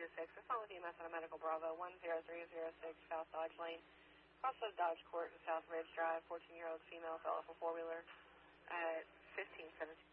to 6. Respond with EMS on a Medical Bravo 10306 South Dodge Lane. Cross of Dodge Court and South Ridge Drive. 14-year-old female fell off a four-wheeler at 1517.